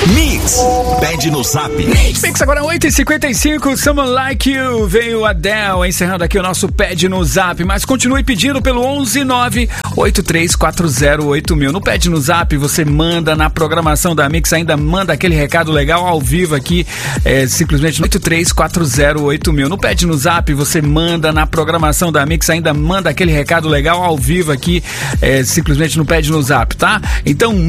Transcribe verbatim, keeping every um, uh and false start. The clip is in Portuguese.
Mix, pede no Zap. Mix, Mix agora oito e cinquenta e cinco, Someone Like You, veio Adele, encerrando aqui o nosso Pede no Zap, mas continue pedindo pelo onze nove oito três quatro zero oito mil. No Pede no Zap você manda na programação da Mix, ainda manda aquele recado legal ao vivo aqui, é, simplesmente oito três quatro zero oito mil. No Pede no Zap você manda na programação da Mix, ainda manda aquele recado legal ao vivo aqui, é, simplesmente no Pede no Zap, tá? Então